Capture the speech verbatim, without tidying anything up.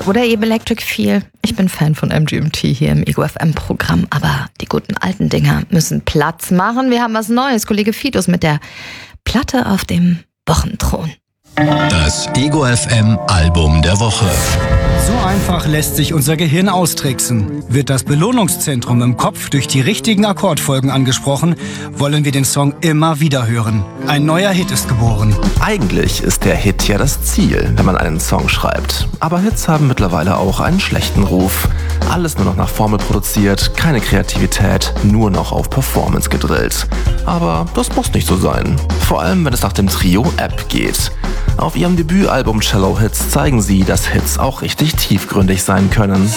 oder eben Electric Feel. Ich bin Fan von M G M T hier im Ego F M-Programm, aber die guten alten Dinger müssen Platz machen. Wir haben was Neues. Kollege Fitus mit der Platte auf dem Wochenthron. Das Ego F M-Album der Woche. So einfach lässt sich unser Gehirn austricksen. Wird das Belohnungszentrum im Kopf durch die richtigen Akkordfolgen angesprochen, wollen wir den Song immer wieder hören. Ein neuer Hit ist geboren. Eigentlich ist der Hit ja das Ziel, wenn man einen Song schreibt. Aber Hits haben mittlerweile auch einen schlechten Ruf. Alles nur noch nach Formel produziert, keine Kreativität, nur noch auf Performance gedrillt. Aber das muss nicht so sein. Vor allem, wenn es nach dem Trio App geht. Auf ihrem Debütalbum Cello Hits zeigen sie, dass Hits auch richtig tiefgründig sein können.